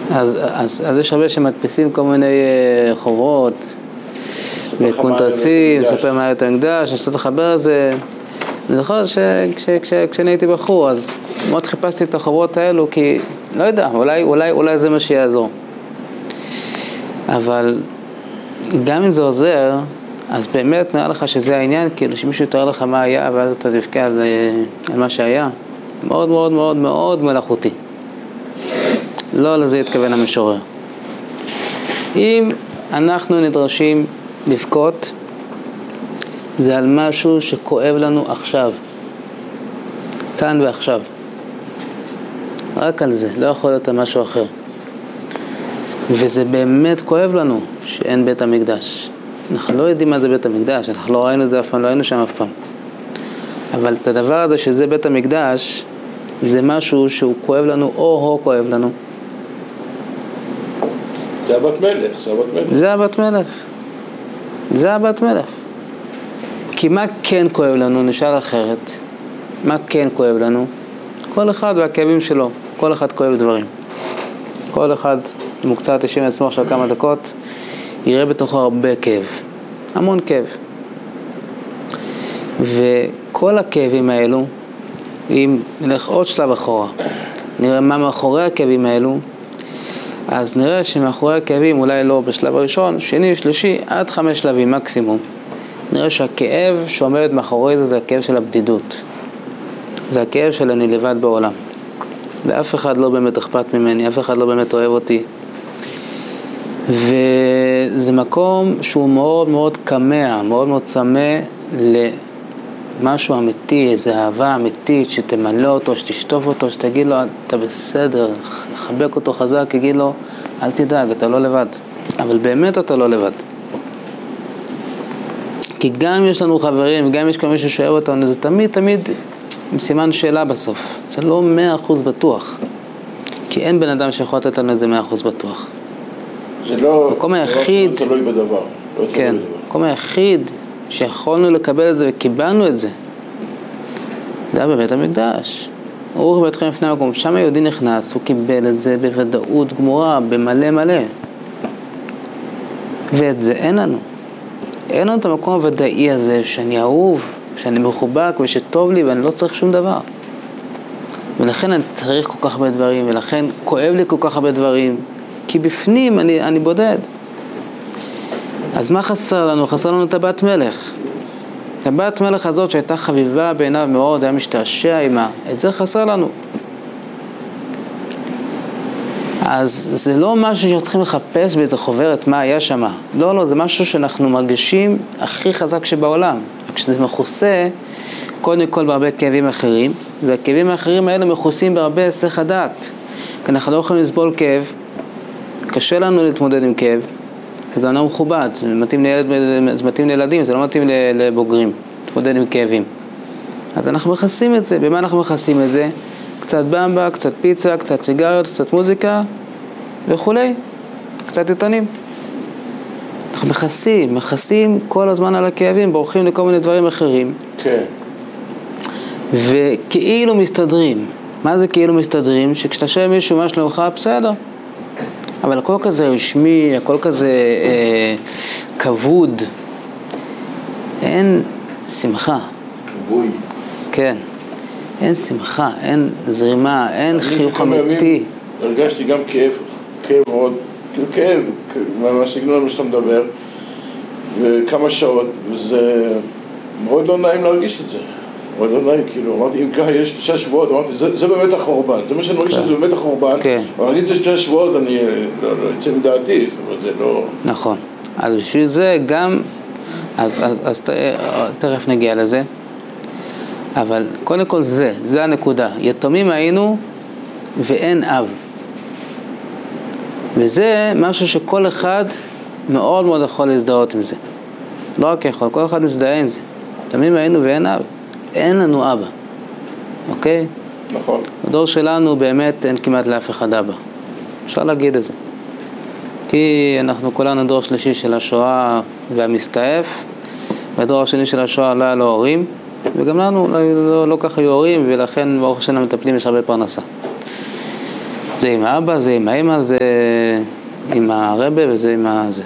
אז יש הרבה שמדפיסים כל מיני חוברות וקונטרסים, ספר מה יותר מקדש, נסות לחבר לזה. אני זוכר שכשאני הייתי בחור, אז מאוד חיפשתי את החוברות האלו, כי לא יודע, אולי זה מה שיעזור. אבל גם אם זה עוזר, אז באמת נראה לך שזה העניין, כאילו שמישהו יתאר לך מה היה, ואז אתה תבכה על מה שהיה. מאוד מאוד מאוד מאוד מלאכותי. לא לזה יתכוון המשורר. אם אנחנו נדרשים לבכות, זה על משהו שכואב לנו עכשיו. כאן ועכשיו. רק על זה, לא יכול להיות על משהו אחר. וזה באמת כואב לנו שאין בית המקדש. אנחנו לא יודעים מה זה בית המקדש, אנחנו לא ראינו את זה אף פעם, לא היינו שם אף פעם. אבל את הדבר הזה שזה בית המקדש, זה משהו שהוא כואב לנו, או כואב לנו. זה הבת מלך, זה הבת מלך. זה הבת מלך. כי מה כן כואב לנו, נשאל אחרת. מה כן כואב לנו? כל אחד והכאבים שלו, כל אחד כואב דברים. כל אחד, אם הוא קצת ישים לעצמו עכשיו כמה דקות, יראה בתוכו הרבה כאב. המון כאב. וכל הכאבים האלו, אם נלך עוד שלב אחורה, נראה מה מאחורי הכאבים האלו, אז נראה שמאחורי הכאבים, אולי לא בשלב הראשון, שני, שלישי, עד 5 שלבים מקסימום, נראה שהכאב שעומד מאחורי זה, זה הכאב של הבדידות. זה הכאב של אני לבד בעולם. לאף אחד לא באמת אכפת ממני, אף אחד לא באמת אוהב אותי. וזה מקום שהוא מאוד מאוד קמע, מאוד מאוד צמא למשהו אמיתי, איזו אהבה אמיתית שתמלא אותו, שתשטוף אותו, שתגיד לו, אתה בסדר, חבק אותו חזק, תגיד לו, אל תדאג, אתה לא לבד. אבל באמת אתה לא לבד. כי גם יש לנו חברים, גם יש כאן מישהו שאוהב אותנו, זה תמיד עם סימן שאלה בסוף. זה לא 100% בטוח. כי אין בן אדם שיכול לתת לנו את זה 100% בטוח. זה לא... המקום היחיד... לא תלוי בדבר. כן, המקום היחיד שיכולנו לקבל את זה וקיבלנו את זה, זה היה בבית המקדש. אורך ביתכם לפני המקום, שם היהודי נכנס, הוא קיבל את זה בוודאות גמורה, במלא מלא. ואת זה אין לנו. אין לנו את המקום הוודאי הזה שאני אהוב, שאני מחובק ושטוב לי ואני לא צריך שום דבר. ולכן אני צריך כל כך הרבה דברים, ולכן כואב לי כל כך הרבה דברים, כי בפנים אני בודד. אז מה חסר לנו? חסר לנו את הבת מלך. את הבת מלך הזאת שהייתה חביבה בעיניו מאוד, היה משתעשע עימה. את זה חסר לנו. אז זה לא משהו שצריכים לחפש באיזה חוברת מה היה שם. לא, זה משהו שאנחנו מרגישים הכי חזק שבעולם. כשזה מכוסה, קודם כל בהרבה כאבים אחרים, והכאבים האחרים האלה מכוסים בהרבה היסח הדעת. כי אנחנו לא יכולים לסבול כאב, קשה לנו להתמודד עם כאב, וגם לא מכובד, זה מתאים לילדים, זה לא מתאים לבוגרים, להתמודד עם כאבים. אז אנחנו מכסים את זה, במה אנחנו מכסים את זה? קצת במבה, קצת פיצה, קצת סיגריות, קצת מוזיקה וכולי, קצת עיתונים. אנחנו מכסים כל הזמן על הכאבים, בורחים לכל מיני דברים אחרים. כן. וכאילו מסתדרים. מה זה כאילו מסתדרים? שכשאתה שואל מישהו מה שלומך, בסדר. אבל הכל כזה רשמי, הכל כזה כבוד. אין שמחה. בוי. כן. אין שמחה, אין זרימה, אין חיוך אמיתי. הרגשתי גם כאב מאוד, כאב, מהסגנון מה שאתה מדבר, וכמה שעות, וזה מאוד לא נעים להרגיש את זה. מאוד לא נעים, כאילו, אמרתי, אם ככה יש 3 שבועות, אמרתי, זה באמת החורבן, זה מה שאני מרגיש שזה באמת החורבן, אבל נגיד זה 3 שבועות, אני לא יצא מדעתי, זאת אומרת, זה לא... נכון, אז בשביל זה גם, אז תכף נגיע לזה, אבל קודם כל זה הנקודה, יתומים היינו ואין אב, וזה משהו שכל אחד מאוד מאוד יכול להזדהות עם זה, לא רק יכול, כל אחד מזדהה עם זה, יתומים היינו ואין אב, אין לנו אבא, אוקיי? נכון. בדור שלנו באמת אין כמעט לאף אחד אבא, אפשר להגיד את זה, כי אנחנו כולנו דור שלישי של השואה והמסתעף, והדור השני של השואה לא היה לו הורים, וגם לנו לא ככה היו הורים, ולכן ברוך השם המטפלים יש הרבה פרנסה. זה עם האבא, זה עם האמא, זה עם הרבא וזה עם הזה.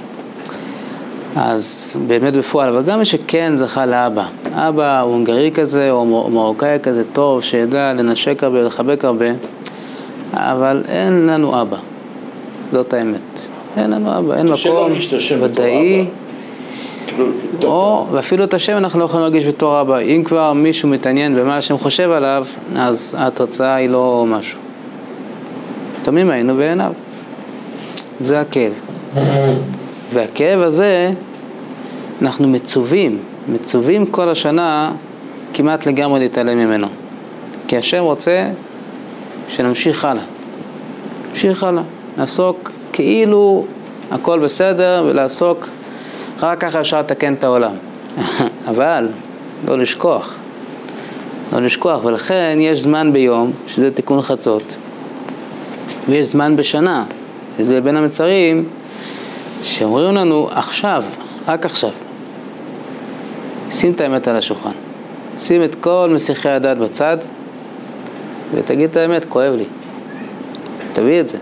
אז באמת בפועל, אבל גם מי שכן זכה לאבא. אבא הוא הונגרי כזה או מרוקאי כזה טוב, שידע לנשק הרבה, לחבק הרבה, אבל אין לנו אבא. זאת האמת. אין לנו אבא, אין מקום ודאי. או, ואפילו את השם אנחנו לא יכולים להרגיש בתור אבא. אם כבר מישהו מתעניין במה השם חושב עליו, אז התוצאה היא לא משהו. תמים היינו בעיניו. זה הכאב. והכאב הזה, אנחנו מצווים כל השנה כמעט לגמרי להתעלם ממנו. כי השם רוצה שנמשיך הלאה. נמשיך הלאה. נעסוק כאילו הכל בסדר ולעסוק רק ככה אפשר לתקן את העולם. אבל לא לשכוח. לא לשכוח. ולכן יש זמן ביום, שזה תיקון חצות. ויש זמן בשנה, שזה בין המצרים, שאומרים לנו עכשיו, רק עכשיו. שים את האמת על השולחן. שים את כל מסיחי הדת בצד, ותגיד את האמת, כואב לי. תביא את זה.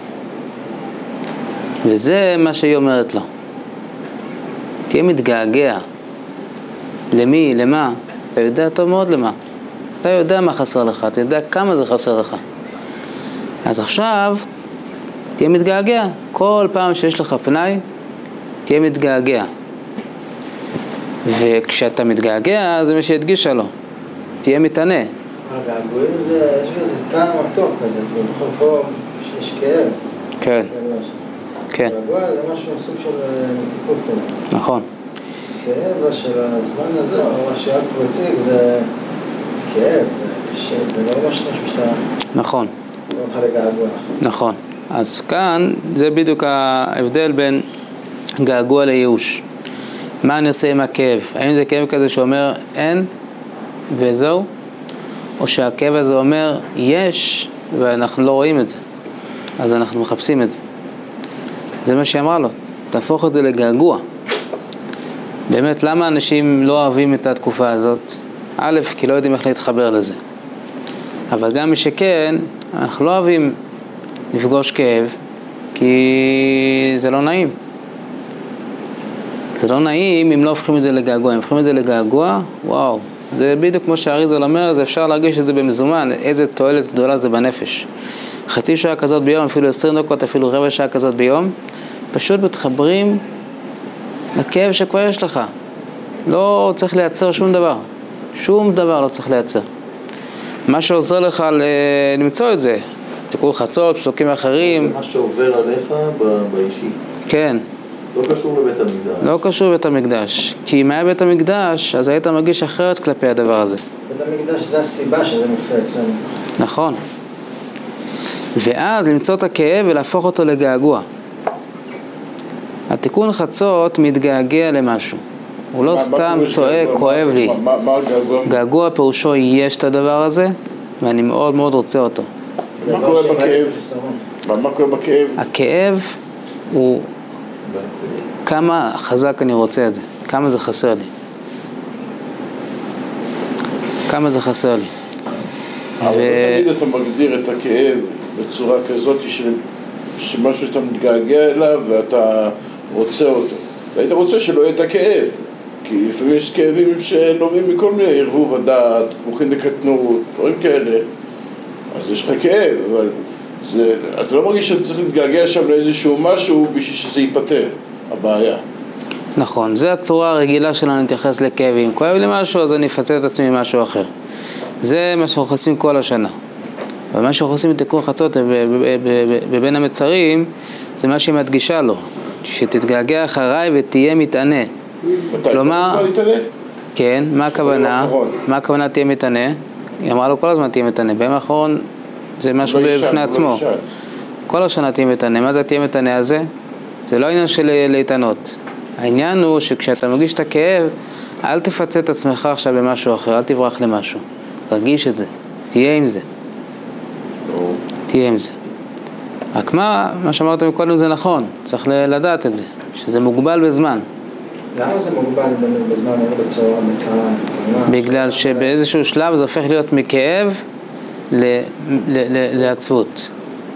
וזה מה שהיא אומרת לו. תהיה מתגעגע. למי? למה? אתה יודע טוב מאוד למה. אתה יודע מה חסר לך, אתה יודע כמה זה חסר לך. אז עכשיו, תהיה מתגעגע. כל פעם שיש לך פנאי, תהיה מתגעגע. וכשאתה מתגעגע, זה מה שידגישה לו. תהיה מתענה. הגעגועים זה, יש לזה טעם מתוק כזה, בכל פעם שיש כאב. כן. כן. געגוע זה משהו סוג של מתיקות כזה. נכון. כאב של הזמן הזה, או מה שאת מציג, זה כאב, זה קשה, זה לא משהו שאתה... נכון. לא נוכל לגעגוע. נכון. אז כאן זה בדיוק ההבדל בין געגוע לייאוש. מה אני עושה עם הכאב? האם זה כאב כזה שאומר אין וזהו? או שהכאב הזה אומר יש ואנחנו לא רואים את זה. אז אנחנו מחפשים את זה. זה מה שאמרה לו. תהפוך את זה לגעגוע. באמת, למה אנשים לא אוהבים את התקופה הזאת? א', כי לא יודעים איך להתחבר לזה. אבל גם מי שכן, אנחנו לא אוהבים לפגוש כאב, כי זה לא נעים. זה לא נעים אם לא הופכים את זה לגעגוע. אם הופכים את זה לגעגוע, וואו, זה בדיוק כמו שהאריזל אומר, זה אפשר להרגיש את זה במזומן, איזה תועלת גדולה זה בנפש. חצי שעה כזאת ביום, אפילו 20 דקות, אפילו רבע שעה כזאת ביום, פשוט מתחברים לכאב שכבר יש לך. לא צריך לייצר שום דבר. שום דבר לא צריך לייצר. מה שעוזר לך למצוא את זה, תיקון חצות, פסוקים אחרים. זה מה שעובר עליך באישי. כן. לא קשור לבית המקדש. לא קשור לבית המקדש. כי אם היה בית המקדש, אז היית מרגיש אחרת כלפי הדבר הזה. בית המקדש זה הסיבה שזה מופיע אצלנו. נכון. ואז למצוא את הכאב ולהפוך אותו לגעגוע. התיקון חצות מתגעגע למשהו. הוא לא סתם צועק, כואב לי. מה הגעגוע? געגוע פירושו יש את הדבר הזה, ואני מאוד מאוד רוצה אותו. מה קורה בכאב? מה קורה בכאב? הכאב הוא כמה חזק אני רוצה את זה, כמה זה חסר לי. כמה זה חסר לי. אבל תמיד אתה מגדיר את הכאב בצורה כזאת שמשהו שאתה מתגעגע אליו ואתה רוצה אותו. והיית רוצה שלא יהיה את הכאב, כי לפעמים יש כאבים שנובעים מכל מיני ערבוב הדעת, מוחין לקטנות, דברים כאלה. אז יש לך כאב, אבל אתה לא מרגיש שאתה צריך להתגעגע שם לאיזשהו משהו בשביל שזה ייפטר, הבעיה. נכון, זה הצורה הרגילה שלנו להתייחס לכאבים. כואב לי משהו, אז אני אפצה את עצמי ממשהו אחר. זה מה שאנחנו עושים כל השנה. ומה שאנחנו עושים בתיקון חצות בבין המצרים, זה מה שהיא מדגישה לו, שתתגעגע אחריי ותהיה מתענה. כלומר, כן, מה הכוונה? מה הכוונה תהיה מתענה? היא אמרה לו כל הזמן תהיה מתענה. ביום האחרון זה משהו בפני עצמו. כל השנה תהיה מתענה. מה זה תהיה מתענה הזה? זה לא עניין של להתענות. העניין הוא שכשאתה מרגיש את הכאב, אל תפצה את עצמך עכשיו במשהו אחר, אל תברח למשהו. תרגיש את זה. תהיה עם זה. תהיה עם זה. רק מה שאמרת מקודם זה נכון. צריך לדעת את זה. שזה מוגבל בזמן. למה זה מוגבל בזמן בצורה? בגלל שבאיזשהו שלב זה הופך להיות מכאב לעצבות.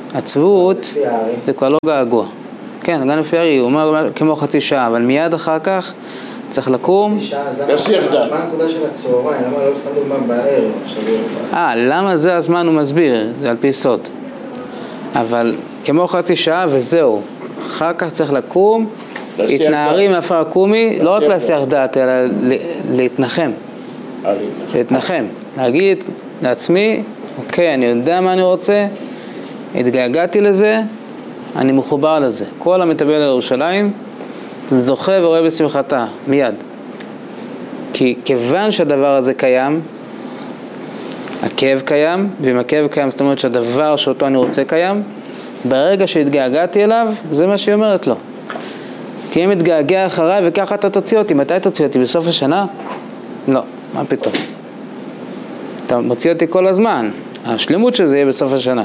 עצבות זה כבר לא געגוע. כן, גם לפי הארי, הוא אומר כמו חצי שעה, אבל מיד אחר כך צריך לקום. להסיח דעת. מה הנקודה של הצהריים? למה לא סתם דוגמה בערב? למה זה הזמן הוא מסביר, זה על פי סוד. אבל כמו חצי שעה וזהו. אחר כך צריך לקום, התנערים מאפר קומי, לא רק להסיח דעת, אלא להתנחם. להתנחם. להגיד לעצמי, אוקיי, אני יודע מה אני רוצה, התגעגעתי לזה, אני מחובר לזה. כל המתאבל לירושלים זוכה ורואה בשמחתה, מיד. כי כיוון שהדבר הזה קיים, הכאב קיים, ואם הכאב קיים, זאת אומרת שהדבר שאותו אני רוצה קיים, ברגע שהתגעגעתי אליו, זה מה שהיא אומרת לו. תהיה מתגעגע אחריי וככה אתה תוציא אותי. מתי תוציא אותי? בסוף השנה? לא, מה פתאום? אתה מוציא אותי כל הזמן. השלמות שזה יהיה בסוף השנה.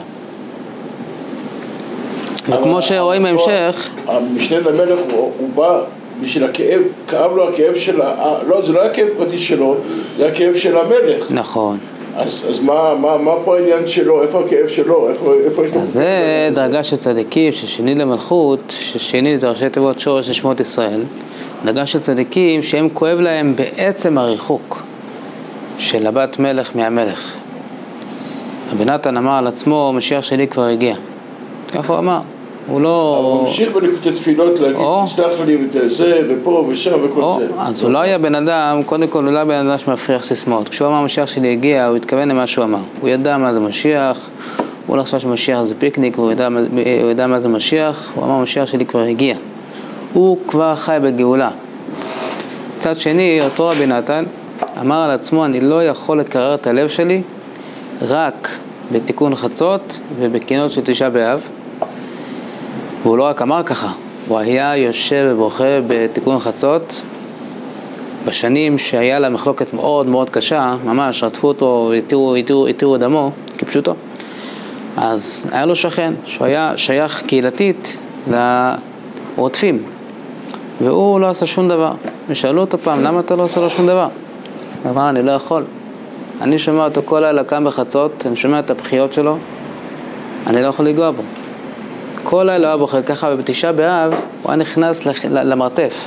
וכמו שרואים בהמשך... המשנה למלך הוא בא בשביל הכאב, כאב לו הכאב של... לא, זה לא היה כאב פרטי שלו, זה היה כאב של המלך. נכון. אז מה פה העניין שלו? איפה הכאב שלו? איפה יש לו? זה דרגה של צדיקים, ששני למלכות, ששני זה ראשי תיבות שורש לשמות ישראל. דרגה של צדיקים שהם כואב להם בעצם הריחוק של הבת מלך מהמלך. רבי נתן אמר על עצמו, משיח שלי כבר הגיע. כך הוא אמר. הוא לא... הוא ממשיך בליקוטי תפילות להגיד, תסלח לי את זה ופה ושם וכל זה. אז הוא לא היה בן אדם, קודם כל הוא לא היה בן אדם שמפריח סיסמאות. כשהוא אמר משיח שלי הגיע, הוא התכוון למה שהוא אמר. הוא ידע מה זה משיח, הוא לא חשב שמשיח זה פיקניק, הוא ידע מה זה משיח, הוא אמר משיח שלי כבר הגיע. הוא כבר חי בגאולה. מצד שני, אותו רבי נתן אמר על עצמו, אני לא יכול לקרר את הלב שלי רק בתיקון חצות ובקינות של תשעה באב. והוא לא רק אמר ככה, הוא היה יושב ובוכה בתיקון חצות בשנים שהיה לה מחלוקת מאוד מאוד קשה, ממש רדפו אותו, התירו דמו, כפשוטו. אז היה לו שכן, שהוא היה שייך קהילתית לרודפים, והוא לא עשה שום דבר. ושאלו אותו פעם, למה אתה לא עושה לו שום דבר? הוא אמר, אני לא יכול. אני שומע אותו כל לילה קם בחצות, אני שומע את הבכיות שלו, אני לא יכול לגוע בו. כל לילה היה בוחר ככה, ובתשעה באב הוא היה נכנס למרתף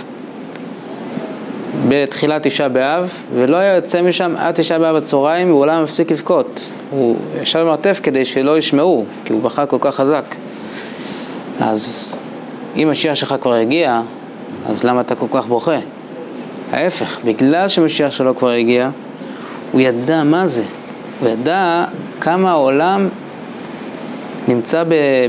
בתחילת תשעה באב, ולא היה יוצא משם עד תשעה באב בצהריים, והוא לא מפסיק לבכות. הוא ישב במרתף כדי שלא ישמעו, כי הוא בכה כל כך חזק. אז אם משיח שלך כבר הגיע, אז למה אתה כל כך בוכה? ההפך, בגלל שמשיח שלו כבר הגיע, הוא ידע מה זה. הוא ידע כמה העולם נמצא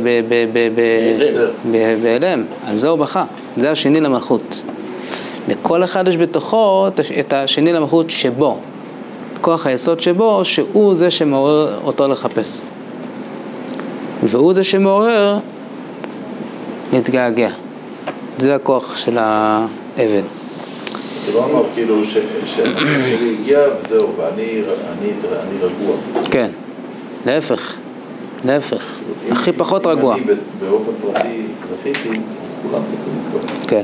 בהלם. על זה הוא בכה. זה השני למלכות. לכל אחד יש בתוכו את השני למלכות שבו. כוח היסוד שבו, שהוא זה שמעורר אותו לחפש. והוא זה שמעורר להתגעגע. זה הכוח של האבן. אתה לא אמר כאילו שלי הגיע וזהו, ואני רגוע. כן, להפך. הכי פחות רגוע. אם אני באופן פרטי זכיתי, אז כולם צריכים לזכות. כן.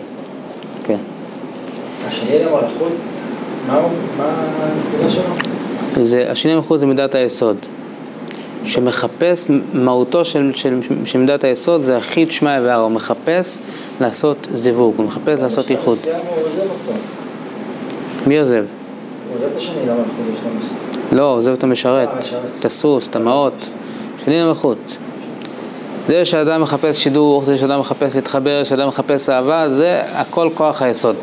השני למלכות, מה הנקודה שלו? השני למלכות זה מידת היסוד. שמחפש מהותו של מידת היסוד, זה הכי תשמע והר. הוא מחפש לעשות זיווג, הוא מחפש לעשות ייחוד. הוא עוזב אותו. מי עוזב? הוא עוזב את השני למלכות, יש לו משהו. לא, עוזב את המשרת, את הסוס, את המעות. שני למלכות. זה שאדם מחפש שידור, זה שאדם מחפש להתחבר, שאדם מחפש אהבה, זה הכל כוח היסוד.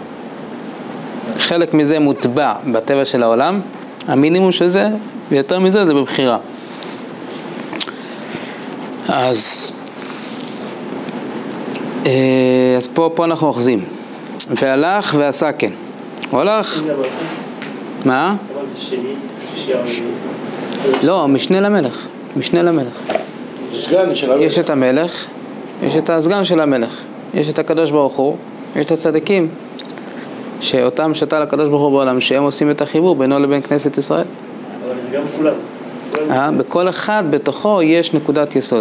חלק מזה מוטבע בטבע של העולם, המינימום של זה, ויותר מזה זה בבחירה. אז פה אנחנו אוחזים. והלך ועשה כן. הוא הלך? מה? לא, משנה למלך. סגן של המלך. יש את המלך, יש את הסגן של המלך, יש את הקדוש ברוך הוא, יש את הצדיקים שאותם שתל הקדוש ברוך הוא בעולם, שהם עושים את החיבור בינו לבין כנסת ישראל. אבל זה גם כולם. בכל אחד בתוכו יש נקודת יסוד.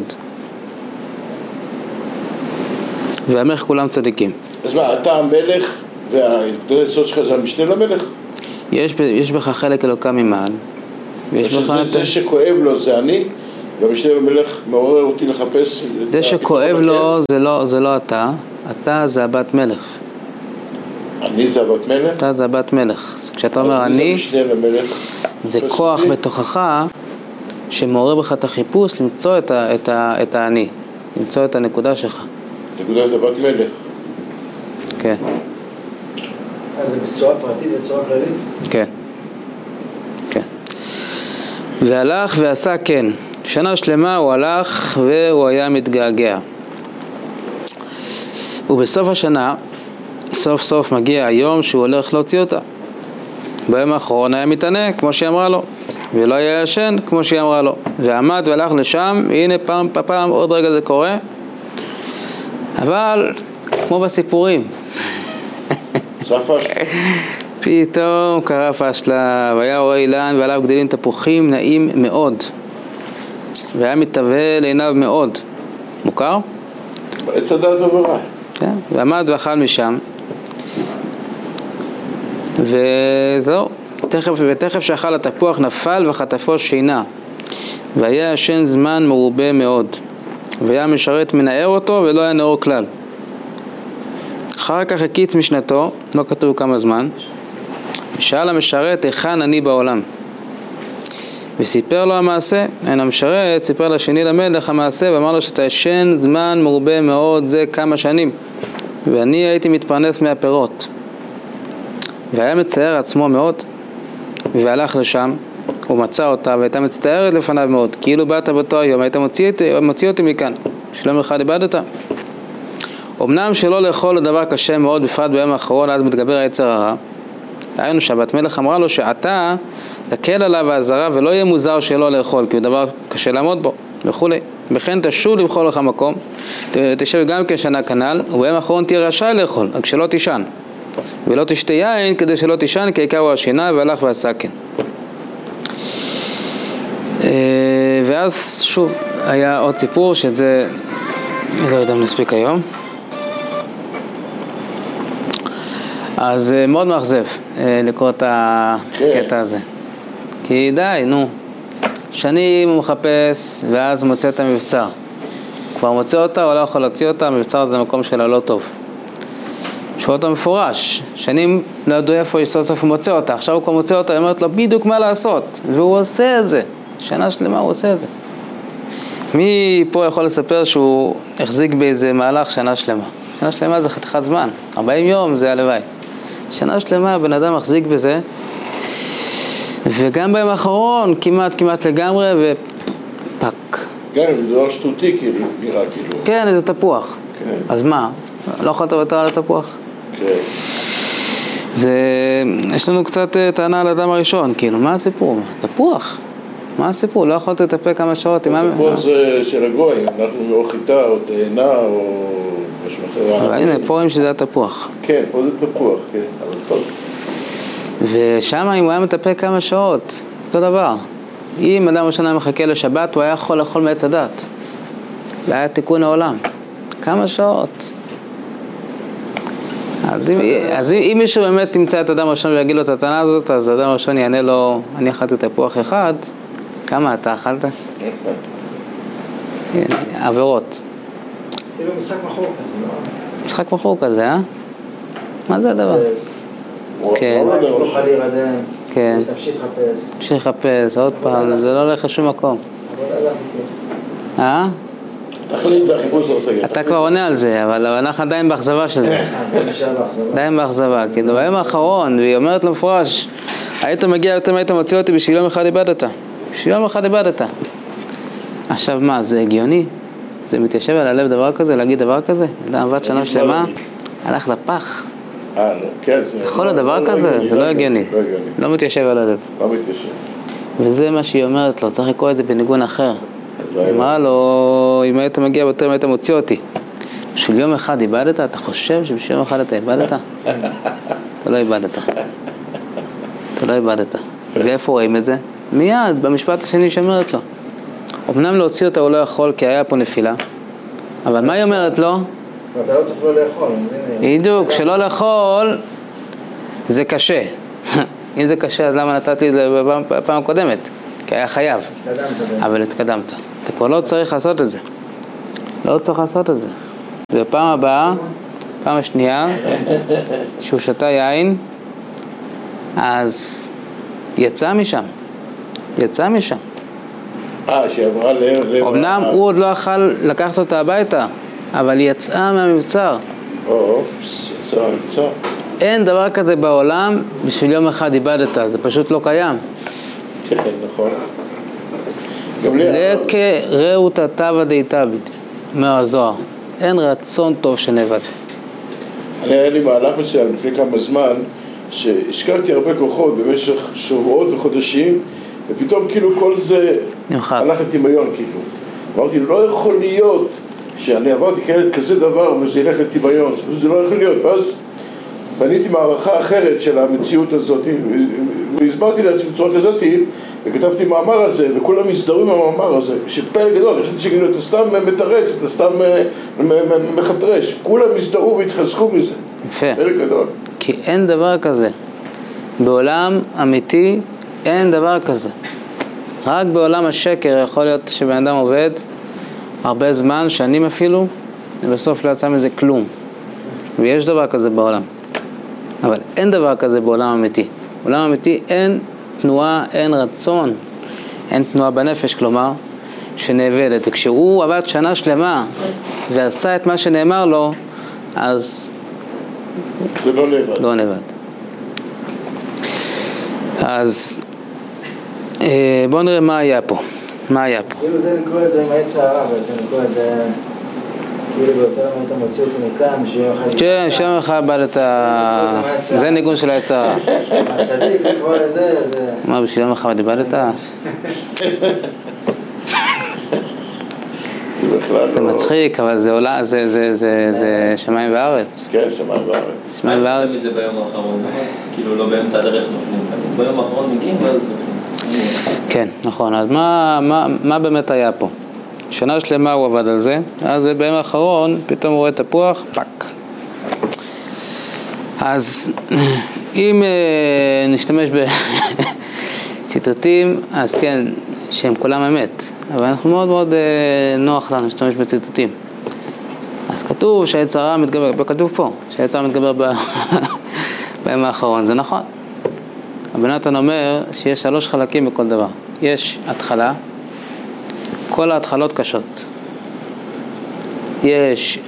והמלך כולם צדיקים. אז מה, אתה המלך והנקודת יסוד שלך זה המשנה למלך? יש בך חלק אלוקה ממעל. זה שכואב לו זה אני? והמשנה למלך מעורר אותי לחפש... זה שכואב לו זה לא אתה, אתה זה הבת מלך. אני זה הבת מלך? אתה זה הבת מלך. כשאתה אומר אני, זה כוח בתוכך שמעורר בך את החיפוש למצוא את האני, למצוא את הנקודה שלך. נקודת הבת מלך. כן. זה בצורה פרטית ובצורה כללית? כן. כן. והלך ועשה כן. שנה שלמה הוא הלך והוא היה מתגעגע. ובסוף השנה, סוף סוף מגיע היום שהוא הולך להוציא אותה. ביום האחרון היה מתענה, כמו שהיא אמרה לו, ולא היה ישן, כמו שהיא אמרה לו. ועמד והלך לשם, והנה פעם, עוד רגע זה קורה. אבל, כמו בסיפורים. פתאום קרה פשלה, והיה רואה אילן ועליו גדלים תפוחים נעים מאוד. והיה מתהווה לעיניו מאוד. מוכר? עץ הדעת וברע. כן, ועמד ואכל משם. וזהו, ותכף שאכל התפוח נפל וחטפו שינה. והיה ישן זמן מרובה מאוד. והיה משרת מנער אותו ולא היה נאור כלל. אחר כך הקיץ משנתו, לא כתוב כמה זמן, ושאל המשרת היכן אני בעולם. וסיפר לו המעשה, אין המשרת, סיפר לשני למלך המעשה, ואמר לו שאתה ישן זמן מרובה מאוד, זה כמה שנים, ואני הייתי מתפרנס מהפירות. והיה מצער עצמו מאוד, והלך לשם, הוא מצא אותה, והייתה מצטערת לפניו מאוד, כאילו באת באותו היום, היית מוציא אותי מכאן, שלום אחד איבדת. אמנם שלא לאכול דבר קשה מאוד, בפרט ביום האחרון, אז מתגבר היצר הרע. היינו שהבת מלך אמרה לו שאתה תקל עליו העזרה ולא יהיה מוזר שלא לאכול, כי הוא דבר קשה לעמוד בו, וכו'. בכן תשוב לבחור לך מקום, תשב גם כשנה כנל, וביום האחרון תהיה רשאי לאכול, רק שלא תישן. ולא תשתה יין כדי שלא תישן, כי העיקר הוא השינה, והלך ועשה כן. ואז שוב, היה עוד סיפור שזה, אני לא יודע אם נספיק היום. אז מאוד מאכזב לקרוא את הקטע הזה. כי די, נו. שנים הוא מחפש, ואז מוצא את המבצר. כבר מוצא אותה, הוא לא יכול להוציא אותה, המבצר זה מקום שלה לא טוב. שואל אותו מפורש. שנים לא ידעו איפה סוף סוף הוא מוצא אותה. עכשיו הוא כבר מוצא אותה, היא אומרת לו בדיוק מה לעשות. והוא עושה את זה. שנה שלמה הוא עושה את זה. מי פה יכול לספר שהוא החזיק באיזה מהלך שנה שלמה? שנה שלמה זה חתיכת זמן. 40 יום זה הלוואי. שנה שלמה בן אדם מחזיק בזה, וגם ביום האחרון כמעט לגמרי, ופק. כן, זה לא שטותי כאילו, נראה כאילו. כן, זה תפוח. כן. אז מה? לא יכולת לוותר על התפוח? כן. יש לנו קצת טענה על האדם הראשון, כאילו, מה הסיפור? תפוח. מה הסיפור? לא יכולת לטפל כמה שעות. תפוח זה של הגוי, אנחנו או חיטה או תאנה או משהו אחר. אבל הנה, פה רואים שזה התפוח. כן, פה זה תפוח, כן, אבל טוב. ושם אם הוא היה מטפל כמה שעות, אותו דבר. אם אדם ראשון היה מחכה לשבת, הוא היה יכול לאכול מעץ הדת. זה היה תיקון העולם. כמה שעות. אז אם מישהו באמת תמצא את אדם ראשון ויגיד לו את הטענה הזאת, אז אדם ראשון יענה לו, אני אכלתי תפוח אחד, כמה אתה אכלת? עבירות. כאילו משחק מחור כזה, לא? משחק מחור כזה, אה? מה זה הדבר? כן. לא חל להירדם, כן. תמשיך לחפש. תמשיך לחפש, עוד פעם, זה לא הולך לשום מקום. אה? תחליט זה החיפוש לא אתה כבר עונה על זה, אבל אנחנו עדיין באכזבה של זה. עדיין באכזבה, כאילו ביום האחרון, והיא אומרת לו מפורש, היית מגיע יותר מהיית מוציא אותי בשביל יום אחד איבדת. בשביל יום אחד איבדת. עכשיו מה, זה הגיוני? זה מתיישב על הלב דבר כזה, להגיד דבר כזה? אדם עבד שנה שלמה, הלך לפח. לא, כן, זה... יכול לדבר כזה, זה לא הגיוני. לא מתיישב על הלב. לא מתיישב. וזה מה שהיא אומרת לו, צריך לקרוא את זה בניגון אחר. היא אמרה לו, אם היית מגיע יותר מהיית מוציא אותי. בשביל יום אחד איבדת? אתה חושב שבשביל יום אחד אתה איבדת? אתה לא איבדת. אתה לא איבדת. ואיפה רואים את זה? מיד, במשפט השני שאומרת לו. אמנם להוציא אותה הוא לא יכול כי היה פה נפילה. אבל מה היא אומרת לו? אתה לא צריך לא לאכול. בדיוק, שלא לאכול זה קשה. אם זה קשה, אז למה נתת לי את זה בפעם הקודמת? כי היה חייב. אבל התקדמת. אתה כבר לא צריך לעשות את זה. לא צריך לעשות את זה. ובפעם הבאה, פעם השנייה, שהוא שתה יין, אז יצא משם. שעברה אמנם הוא עוד לא יכול לקחת אותה הביתה, אבל היא יצאה מהמבצר. יצא. אין דבר כזה בעולם בשביל יום אחד איבדת, זה פשוט לא קיים. כן, נכון. לקה ראו תתווה דאיתביד, אומר הזוהר. אין רצון טוב שנאבד. היה לי מהלך מסוים לפני כמה זמן, שהשקעתי הרבה כוחות במשך שבועות וחודשים, ופתאום כאילו כל זה הלך לטמיון כאילו. אמרתי, לא יכול להיות שאני עברתי כזה דבר וזה ילך לטמיון, זה לא יכול להיות. ואז בניתי מערכה אחרת של המציאות הזאת, והסברתי לעצמי בצורה כזאת, וכתבתי מאמר על זה, וכולם הזדהו עם המאמר הזה, שפלא גדול, אני חושבת שכאילו, אתה סתם מתרץ, אתה סתם מחדרש, כולם הזדהו והתחזקו מזה. יפה. פלא גדול. כי אין דבר כזה. בעולם אמיתי אין דבר כזה. רק בעולם השקר יכול להיות שבן אדם עובד הרבה זמן, שנים אפילו, ובסוף לא יצא מזה כלום. ויש דבר כזה בעולם. אבל אין דבר כזה בעולם אמיתי. בעולם אמיתי אין תנועה, אין רצון, אין תנועה בנפש, כלומר, שנאבדת. וכשהוא עבד שנה שלמה ועשה את מה שנאמר לו, אז זה לא נאבד. לא נאבד. אז בואו נראה מה היה פה. כאילו זה לקרוא את זה עם העץ הרע, בעצם לקרוא את זה כאילו ביותר אתה מוציא אותי מכאן, שיום אחד... כן, שיום אחד בא את ה... זה ניגון של העץ הרע. הצדיק, לקרוא לזה, זה... מה, בשביל יום אחד איבדת? זה מצחיק, אבל זה עולה, זה שמיים וארץ. כן, שמיים וארץ. שמיים וארץ. זה ביום האחרון, כאילו לא באמצע הדרך נופלים. ביום האחרון מגיעים ואז... כן, נכון. אז מה באמת היה פה? שנה שלמה הוא עבד על זה, אז ביום האחרון פתאום הוא רואה תפוח, פק. אז אם נשתמש בציטוטים, אז כן, שהם כולם אמת, אבל אנחנו מאוד מאוד נוח לנו להשתמש בציטוטים. אז כתוב שהעץ הרע מתגבר, כתוב פה, שהעץ הרע מתגבר ביום האחרון, זה נכון. רבי נתן אומר שיש 3 חלקים בכל דבר. יש התחלה, כל ההתחלות קשות. יש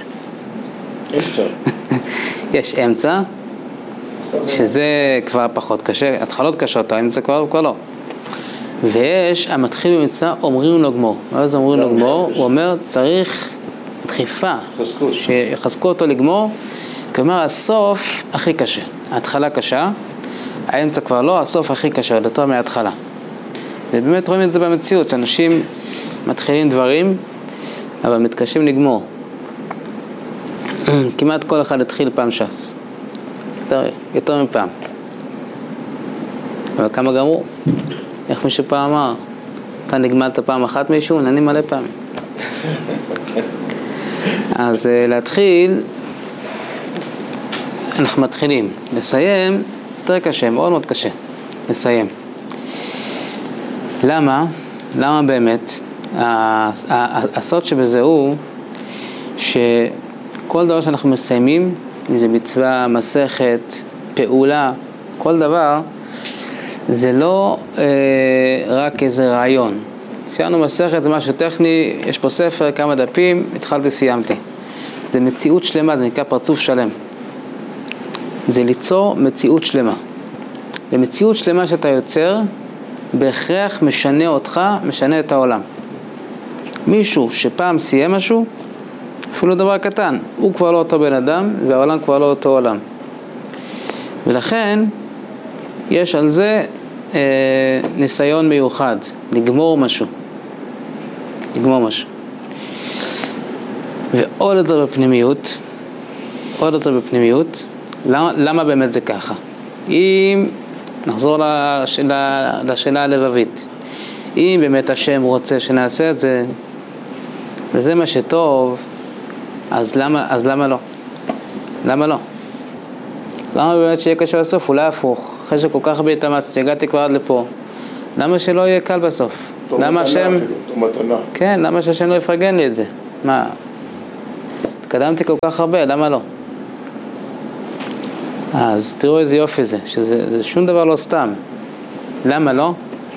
אמצע, שזה כבר פחות קשה, התחלות קשות, האמצע כבר לא. ויש המתחיל במצווה אומרים לו גמור. ואז אומרים לו גמור, הוא אומר צריך דחיפה, שיחזקו אותו לגמור, כלומר הסוף הכי קשה. ההתחלה קשה, האמצע כבר לא, הסוף הכי קשה, עוד יותר מההתחלה. ובאמת רואים את זה במציאות, שאנשים מתחילים דברים, אבל מתקשים לגמור. כמעט כל אחד התחיל פעם ש"ס. יותר מפעם. אבל כמה גמרו? איך מישהו פעם אמר? אתה נגמלת פעם אחת מישהו? אני מלא פעם. אז להתחיל, אנחנו מתחילים. לסיים, יותר קשה, מאוד מאוד קשה. לסיים. למה? למה באמת? הסוד שבזה הוא שכל דבר שאנחנו מסיימים, אם זה מצווה, מסכת, פעולה, כל דבר, זה לא רק איזה רעיון. סיימנו מסכת, זה משהו טכני, יש פה ספר, כמה דפים, התחלתי, סיימתי. זה מציאות שלמה, זה נקרא פרצוף שלם. זה ליצור מציאות שלמה. ומציאות שלמה שאתה יוצר, בהכרח משנה אותך, משנה את העולם. מישהו שפעם סיים משהו, אפילו דבר קטן, הוא כבר לא אותו בן אדם, והעולם כבר לא אותו עולם. ולכן, יש על זה ניסיון מיוחד, לגמור משהו. לגמור משהו. ועוד יותר בפנימיות, למה באמת זה ככה? אם נחזור לשאלה הלבבית, אם באמת השם רוצה שנעשה את זה, וזה מה שטוב, אז למה לא? למה לא? למה באמת שיהיה קשה בסוף? אולי הפוך. אחרי שכל כך הרבה התאמצתי, הגעתי כבר עד לפה. למה שלא יהיה קל בסוף? למה השם... מתנה. כן, למה שהשם לא יפרגן לי את זה? מה? התקדמתי כל כך הרבה, למה לא? אז תראו איזה יופי זה, שזה שום דבר לא סתם. למה לא?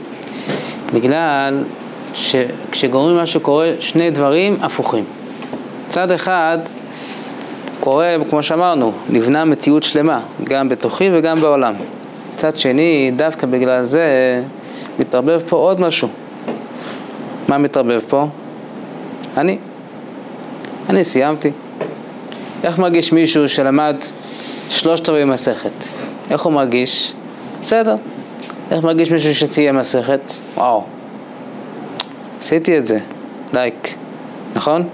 בגלל שכשגורמים משהו קורה שני דברים הפוכים. צד אחד קורה, כמו שאמרנו, נבנה מציאות שלמה, גם בתוכי וגם בעולם. צד שני, דווקא בגלל זה, מתערבב פה עוד משהו. מה מתערבב פה? אני סיימתי. איך מרגיש מישהו שלמד 3/4 מסכת? איך הוא מרגיש? בסדר. איך מרגיש מישהו שסיים מסכת? וואו. עשיתי את זה. לייק. נכון?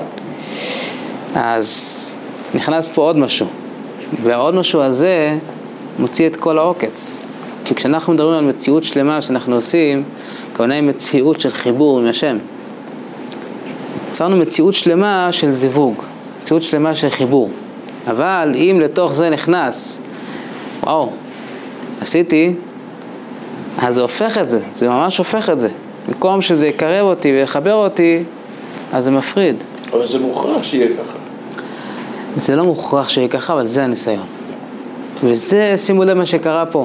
אז נכנס פה עוד משהו. והעוד משהו הזה מוציא את כל העוקץ. כי כשאנחנו מדברים על מציאות שלמה שאנחנו עושים, הכוונה היא מציאות של חיבור עם השם. יצרנו מציאות שלמה של זיווג, מציאות שלמה של חיבור. אבל אם לתוך זה נכנס, וואו, עשיתי, אז זה הופך את זה, זה ממש הופך את זה. במקום שזה יקרב אותי ויחבר אותי, אז זה מפריד. אבל זה מוכרח שיהיה ככה. זה לא מוכרח שיהיה ככה, אבל זה הניסיון. וזה, שימו לב מה שקרה פה.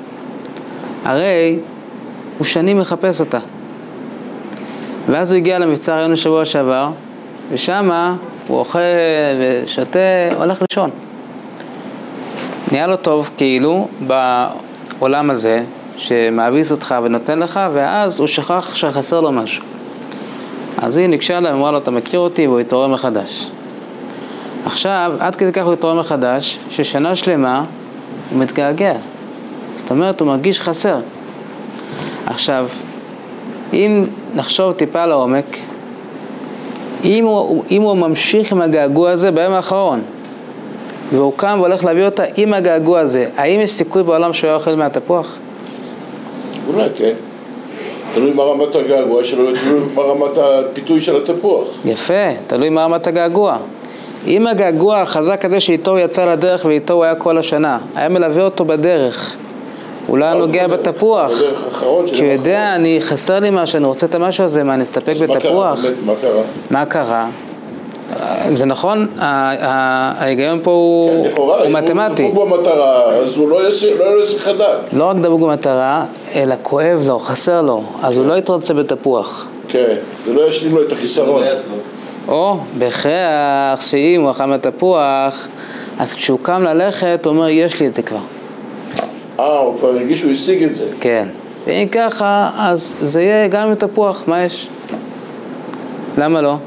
הרי הוא שנים מחפש אותה. ואז הוא הגיע למבצע ראינו שבוע שעבר, ושמה הוא אוכל ושותה, הולך לישון. נהיה לו טוב כאילו בעולם הזה, שמאביס אותך ונותן לך, ואז הוא שכח שחסר לו משהו. אז היא ניגשה לה ואמרה לו, אתה מכיר אותי, והוא התעורר מחדש. עכשיו, עד כדי כך הוא התעורר מחדש, ששנה שלמה הוא מתגעגע. זאת אומרת, הוא מרגיש חסר. עכשיו, אם נחשוב טיפה לעומק, אם הוא ממשיך עם הגעגוע הזה ביום האחרון, והוא קם והולך להביא אותה עם הגעגוע הזה, האם יש סיכוי בעולם שהוא יאכל מהתפוח? אולי כן. תלוי מה רמת הגעגוע שלו, תלוי מה רמת הפיתוי של התפוח. יפה, תלוי מה רמת הגעגוע. אם הגעגוע החזק הזה שאיתו הוא יצא לדרך ואיתו הוא היה כל השנה, היה מלווה אותו בדרך, הוא לא היה נוגע בתפוח, כי הוא יודע, חסר לי משהו, אני רוצה את המשהו הזה, מה, נסתפק בתפוח? מה קרה? זה נכון, ההיגיון פה הוא מתמטי. הוא דבוק במטרה, אז הוא לא יסיח הדעת. לא רק דבוק במטרה, אלא כואב לו, חסר לו, אז הוא לא יתרצה בתפוח. כן, זה לא ישלים לו את החיסרון. או, בכך שאם הוא אכל מהתפוח, אז כשהוא קם ללכת, הוא אומר, יש לי את זה כבר. הוא כבר הרגיש שהוא השיג את זה. כן. ואם ככה, אז זה יהיה גם עם תפוח, מה יש? למה לא?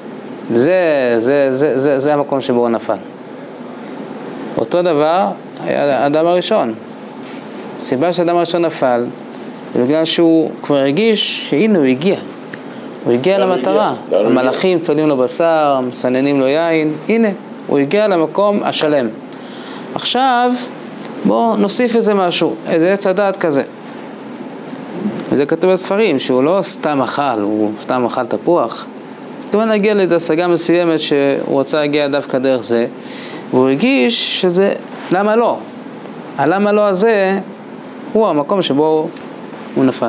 זה המקום שבו הוא נפל. אותו דבר היה האדם הראשון. הסיבה שהאדם הראשון נפל, זה בגלל שהוא כבר הרגיש שהנה הוא הגיע. הוא הגיע למטרה. המלאכים צולים לו בשר, מסננים לו יין. הנה, הוא הגיע למקום השלם. עכשיו, בואו נוסיף איזה משהו, איזה עץ הדעת כזה. וזה כתוב בספרים, שהוא לא סתם אכל, הוא סתם אכל תפוח. כתוב נגיע לאיזו השגה מסוימת שהוא רוצה להגיע דווקא דרך זה, והוא הרגיש שזה, למה לא? הלמה לא הזה הוא המקום שבו הוא נפל.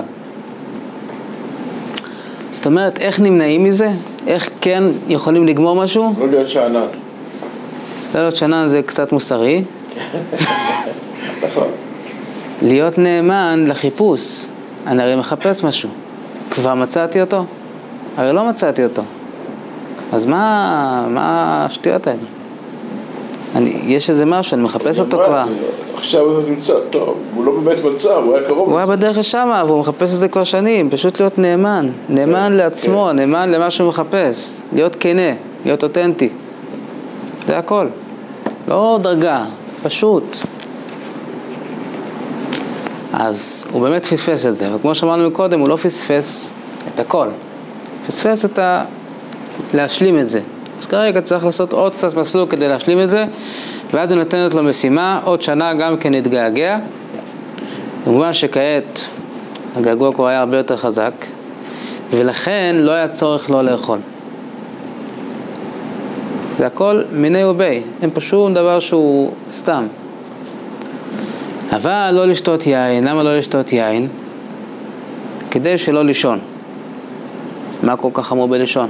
זאת אומרת, איך נמנעים מזה? איך כן יכולים לגמור משהו? לא להיות שענן. לא להיות שענן זה קצת מוסרי. נכון. להיות נאמן לחיפוש. אני הרי מחפש משהו. כבר מצאתי אותו? הרי לא מצאתי אותו. אז מה השטויות האלה? יש איזה משהו, אני מחפש אותו כבר. עכשיו הוא נמצא, טוב, הוא לא באמת מצא, הוא היה קרוב. הוא היה בדרך לשמה, והוא מחפש את זה כבר שנים. פשוט להיות נאמן. נאמן לעצמו, נאמן למה שהוא מחפש. להיות כנה, להיות אותנטי. זה הכל. לא דרגה, פשוט. אז הוא באמת פספס את זה, וכמו שאמרנו מקודם, הוא לא פספס את הכל. פספס להשלים את זה. אז כרגע צריך לעשות עוד קצת מסלול כדי להשלים את זה, ואז זה נותנת לו משימה, עוד שנה גם כן להתגעגע. כמובן שכעת הגעגוע כבר היה הרבה יותר חזק, ולכן לא היה צורך לא לאכול. זה הכל מיני ובי, אין פה שום דבר שהוא סתם. אבל לא לשתות יין, למה לא לשתות יין? כדי שלא לישון. מה כל כך חמור בלישון?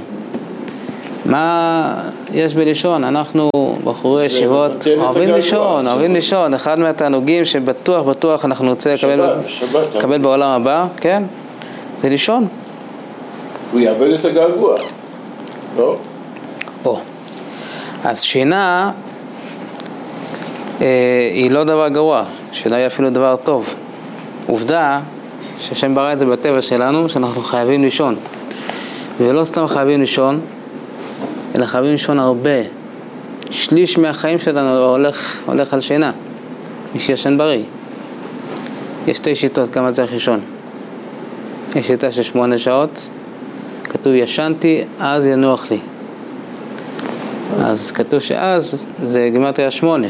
מה יש בלישון? אנחנו בחורי ישיבות אוהבים לישון, אחד מהתענוגים שבטוח אנחנו נרצה לקבל בעולם הבא, כן? זה לישון. הוא יאבד את הגעגוע, לא? אז שינה היא לא דבר גרוע, שינה היא אפילו דבר טוב. עובדה שהשם ברא את זה בטבע שלנו, שאנחנו חייבים לישון. ולא סתם חייבים לישון, אלא חייבים לישון הרבה. שליש מהחיים שלנו הולך על שינה, מי שישן בריא. יש 2 שיטות כמה צריך לישון. יש שיטה של 8 שעות, כתוב ישנתי אז ינוח לי. אז כתוב שאז זה גימטריה 8.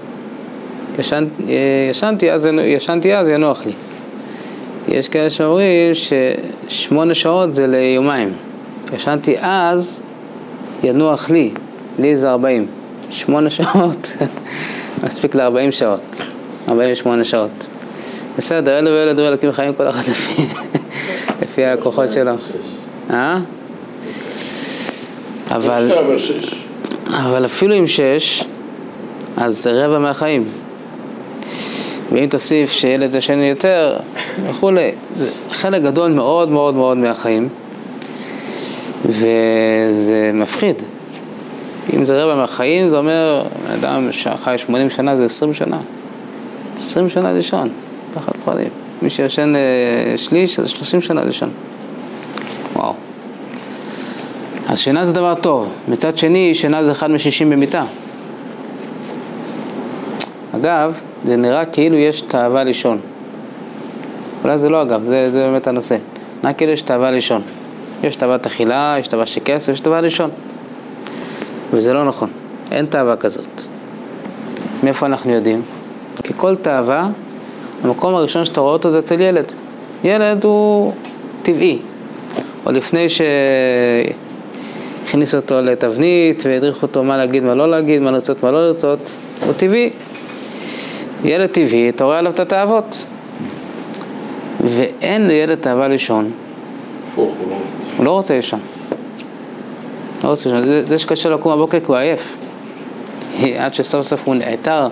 ישנתי אז ינוח לי. יש כאלה שאומרים ש8 שעות זה ליומיים. ישנתי אז ינוח לי זה 40. 8 שעות מספיק ל40 שעות, 48 שעות. בסדר, אלה דברים אלוקים חיים כל אחד לפי הכוחות שלו. אבל אפילו עם 6, אז זה רבע מהחיים. ואם תוסיף שילד ישן יותר וכולי, זה חלק גדול מאוד מאוד מאוד מהחיים, וזה מפחיד. אם זה רבע מהחיים, זה אומר, אדם שחי 80 שנה זה 20 שנה. 20 שנה לישון, פחד פחדים. מי שישן שליש, זה 30 שנה לישון. וואו. אז שינה זה דבר טוב. מצד שני, שינה זה 1 מ-60 במיטה. אגב, זה נראה כאילו יש תאווה לישון. אולי זה לא אגב, זה באמת הנושא. נראה כאילו יש תאווה לישון. יש תאוות אכילה, יש תאווה של כסף, יש תאווה לישון. וזה לא נכון. אין תאווה כזאת. מאיפה אנחנו יודעים? כי כל תאווה, המקום הראשון שאתה רואה אותו זה אצל ילד. ילד הוא טבעי. או לפני שהכניס אותו לתבנית והדריך אותו מה להגיד, מה לא להגיד, מה לרצות, מה לא לרצות, הוא טבעי. ילד טבעי, אתה רואה עליו את התאוות. ואין לילד תאווה לישון. הוא לא רוצה לישון. לא רוצה לישון. זה שקשה לקום בבוקר כי הוא עייף. עד שסוף סוף הוא נעתר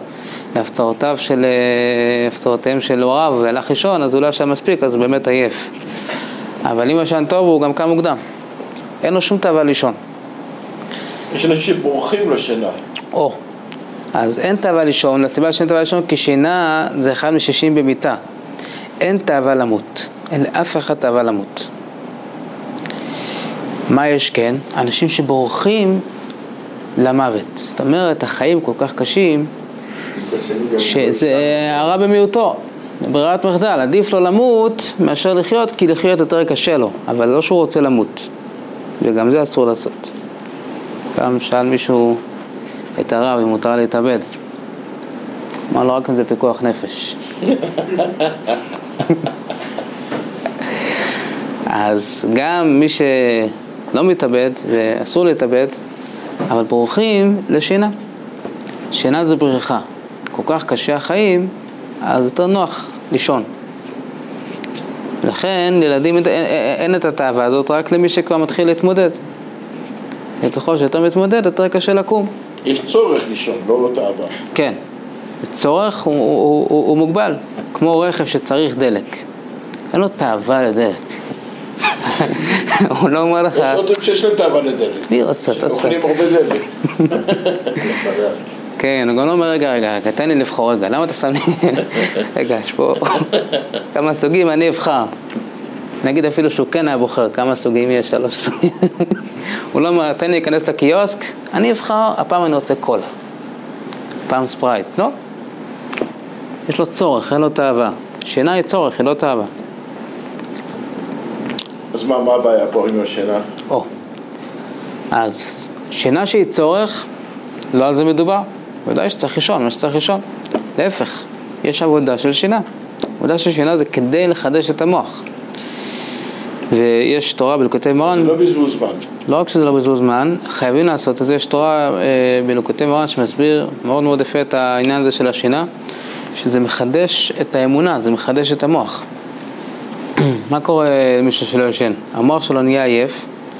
להפצרותיהם של הוריו והלך לישון, אז הוא לא ישן מספיק, אז הוא באמת עייף. אבל אם ישן טוב, הוא גם קם מוקדם. אין לו שום תאווה לישון. יש אנשים שבורחים לשינה. אז אין תאווה לישון, לסיבה שאין תאווה לישון, כי שינה זה 1 מ-60 במיטה. אין תאווה למות, אין לאף אחד תאווה למות. מה יש כן? אנשים שבורחים למוות. זאת אומרת, החיים כל כך קשים, שזה הרע במיעוטו, ברירת מחדל. עדיף לו למות מאשר לחיות, כי לחיות יותר קשה לו, אבל לא שהוא רוצה למות. וגם זה אסור לעשות. פעם שאל מישהו את הרב אם מותר להתאבד. אמר לו רק אם זה פיקוח נפש. אז גם מי שלא מתאבד ואסור להתאבד, אבל בורחים לשינה. שינה זה בריחה. כל כך קשה החיים, אז יותר נוח לישון. לכן לילדים אין את התאווה הזאת, רק למי שכבר מתחיל להתמודד. וככל שאתה מתמודד, יותר קשה לקום. יש צורך לישון, לא תאווה. כן. צורך הוא מוגבל, כמו רכב שצריך דלק. אין לו תאווה לדלק. הוא לא אומר לך... יש עוד שיש להם תאווה לדלק. מי רוצה? אוכלים הרבה דלק. כן, הוא גם לא אומר, רגע, תן לי לבחור רגע, למה אתה שם לי? רגע, יש פה כמה סוגים, אני אבחר. נגיד אפילו שהוא כן היה בוחר, כמה סוגים יש, 3 סוגים. הוא לא אומר, תן לי להיכנס לקיוסק, אני אבחר, הפעם אני רוצה קולה. פעם ספרייט, לא? יש לו צורך, אין לו תאווה. שינה היא צורך, היא לא תאווה. אז מה הבעיה פה עם השינה? אז שינה שהיא צורך, לא על זה מדובר. ודאי שצריך לישון, מה שצריך לישון. להפך, יש עבודה של שינה. עבודה של שינה זה כדי לחדש את המוח. ויש תורה בליקוטי מוהר"ן. זה לא בזבוז זמן. לא רק שזה לא בזבוז זמן, חייבים לעשות את זה. יש תורה בליקוטי מוהר"ן שמסביר מאוד מאוד יפה את העניין הזה של השינה, שזה מחדש את האמונה, זה מחדש את המוח. מה קורה למישהו שלא ישן? המוח שלו נהיה עייף,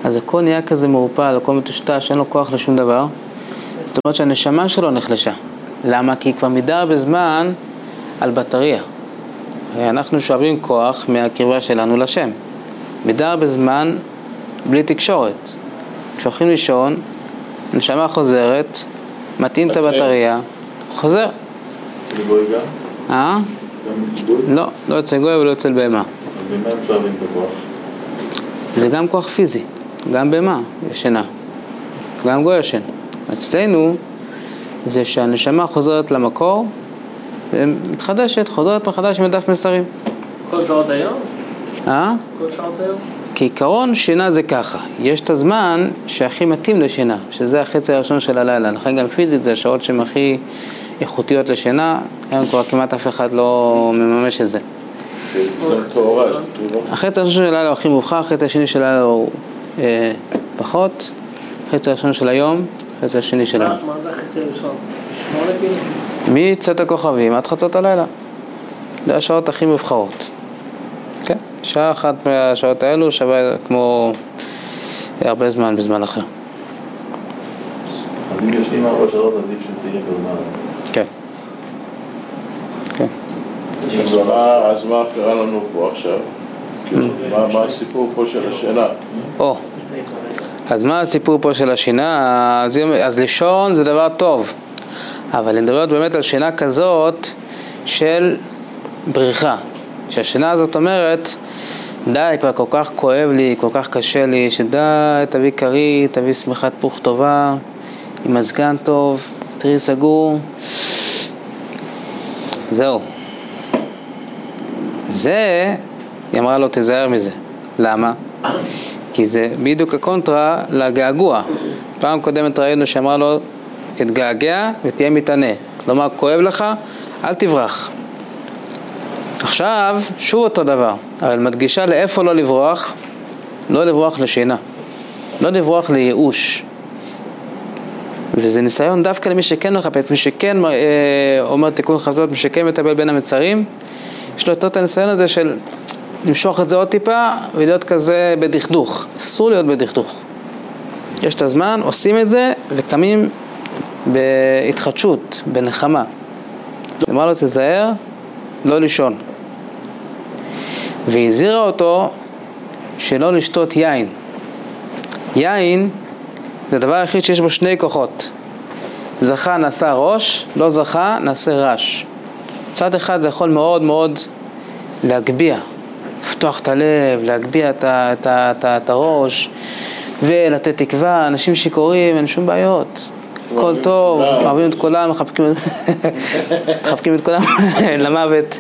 אז הכל נהיה כזה מעורפל, הכל מטושטש, שאין לו כוח לשום דבר. זאת אומרת שהנשמה שלו נחלשה. למה? כי היא כבר מידה בזמן על בטריה. אנחנו שואבים כוח מהקרבה שלנו לשם. מידה בזמן בלי תקשורת. כשהולכים לישון, הנשמה חוזרת, מתאים את הבטריה, חוזר. אצל גוי גם? גם אצל גוי? לא אצל גוי ולא אצל בהמה. אז במה הם שואבים את הכוח? זה גם כוח פיזי, גם בהמה ישנה, גם גוי ישן. אצלנו זה שהנשמה חוזרת למקור, ומתחדשת, חוזרת מחדש מדף מסרים. כל שעות היום? כל שעות היום? כעיקרון שינה זה ככה, יש את הזמן שהכי מתאים לשינה, שזה החצי הראשון של הלילה, לכן גם פיזית זה השעות שהן הכי איכותיות לשינה, היום כבר כמעט אף אחד לא מממש את זה. החצי הראשון של הלילה הוא הכי מאוחר, החצי השני של הלילה הוא פחות, החצי הראשון של היום, החצי השני של היום. מה זה החצי הראשון? 8 כאילו? מצאת הכוכבים עד חצות הלילה. זה השעות הכי מבחרות. כן? שעה אחת מהשעות האלו שווה כמו הרבה זמן בזמן אחר. אז אם יושבים 4 שעות עדיף שזה יהיה בזמן. כן. כן. אז מה קרה לנו פה עכשיו? מה הסיפור פה של השינה? אז מה הסיפור פה של השינה? אז לישון זה דבר טוב, אבל נדבר באמת על שינה כזאת של בריחה, שהשינה הזאת אומרת די, כבר כל כך כואב לי, כל כך קשה לי, שדי, תביא קרי, תביא שמחת פוך טובה עם מזגן טוב, תראי סגור, זהו. זה, היא אמרה לו תזהר מזה. למה? כי זה בדיוק הקונטרה לגעגוע. פעם קודמת ראינו שאמרה לו תתגעגע ותהיה מתענה. כלומר, כואב לך, אל תברח. עכשיו, שוב אותו דבר, אבל מדגישה לאיפה לא לברוח, לא לברוח לשינה, לא לברוח לייאוש. וזה ניסיון דווקא למי שכן מחפש, מי שכן אומר תיקון חזות, מי שכן מטפל בין המצרים, יש לו את הניסיון הזה של למשוך את זה עוד טיפה ולהיות כזה בדכדוך. אסור להיות בדכדוך. יש את הזמן, עושים את זה וקמים בהתחדשות, בנחמה. אמר לו תזהר, לא לישון. והזהירה אותו שלא לשתות יין. יין זה הדבר היחיד שיש בו 2 כוחות. זכה נעשה ראש, לא זכה נעשה רש. צד אחד זה יכול מאוד מאוד להגביע, לפתוח את הלב, להגביע את הראש ולתת תקווה. אנשים שיכורים, אין שום בעיות, הכל טוב, אוהבים את כולם, מחבקים את כולם למוות.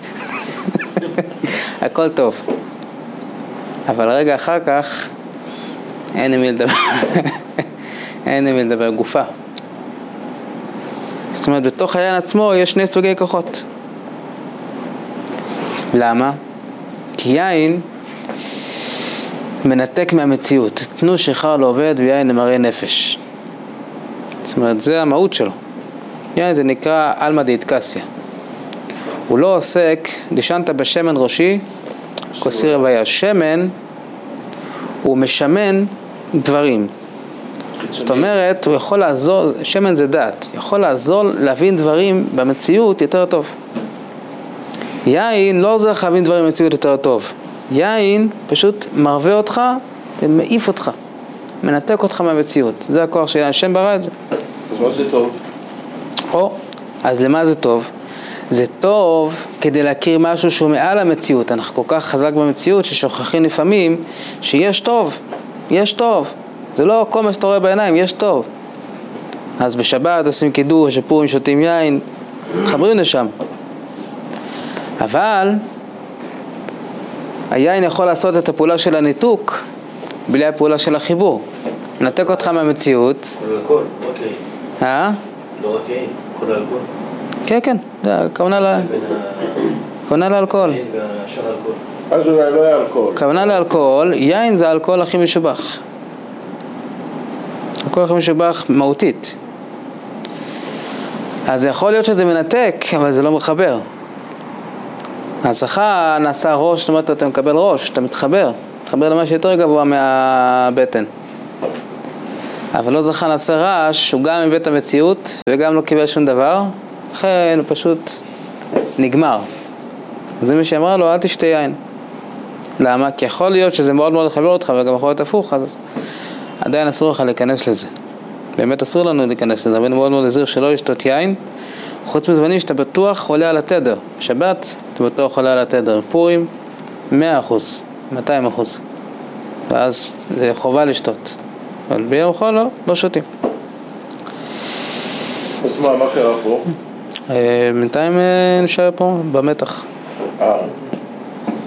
הכל טוב, אבל רגע אחר כך אין מי לדבר. אין מי לדבר, גופה. זאת אומרת, בתוך היין עצמו יש 2 סוגי כוחות. למה? כי יין מנתק מהמציאות. תנו שחר לעובד ויין למראה נפש. זאת אומרת, זה המהות שלו. יין זה נקרא אלמא דאיטקסיה. הוא לא עוסק, דשנת בשמן ראשי, כוסי רוויה. שמן הוא משמן דברים. זאת אומרת, הוא יכול לעזור, שמן זה דעת, יכול לעזור להבין דברים במציאות יותר טוב. יין לא עוזר לך להבין דברים במציאות יותר טוב. יין פשוט מרווה אותך ומעיף אותך, מנתק אותך מהמציאות. זה הכוח של השם ברא את זה. אז מה זה טוב? אז למה זה טוב? זה טוב כדי להכיר משהו שהוא מעל המציאות. אנחנו כל כך חזק במציאות ששוכחים לפעמים שיש טוב, יש טוב. זה לא כל מה שאתה רואה בעיניים, יש טוב. אז בשבת עושים קידוש, שפורים, שותים יין, חברים לשם. אבל היין יכול לעשות את הפעולה של הניתוק בלי הפעולה של החיבור. נתק אותך מהמציאות. כל אלכוהול, לא רק יין. לא רק יין, כל אלכוהול. כן, כן, כוונה לאלכוהול. יין והשאר אלכוהול. אז אולי לא היה אלכוהול. כוונה לאלכוהול, יין זה האלכוהול הכי משובח. אלכוהול הכי משובח מהותית. אז יכול להיות שזה מנתק, אבל זה לא מחבר. ההצלחה נעשה ראש, זאת אומרת, אתה מקבל ראש, אתה מתחבר למה שיותר גבוה מהבטן. אבל לא זכה לעשה רעש, הוא גם הביא את המציאות וגם לא קיבל שום דבר, לכן הוא פשוט נגמר. זה מי שאמרה לו, אל תשתה יין. למה? כי יכול להיות שזה מאוד מאוד חבר אותך וגם יכול להיות הפוך, אז עדיין אסור לך להיכנס לזה. באמת אסור לנו להיכנס לזה, אבל מאוד מאוד לזיר שלא לשתות יין, חוץ מזמנים שאתה בטוח עולה על התדר. בשבת אתה בטוח עולה על התדר. פורים 100%, 200%. ואז זה חובה לשתות. אבל ביום חול לא שותים. אז מה קרה פה? בינתיים נשאר פה במתח.